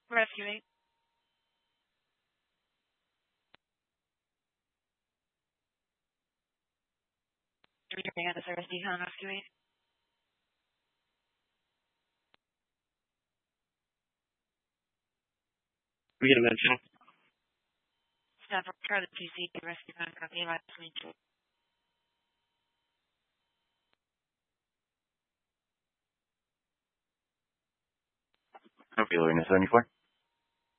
Rescue 8. Returning at the service decon Rescue 8. We get a mention. Staff for the PC Rescue 9 copy by Switch. Copy, Luna 74.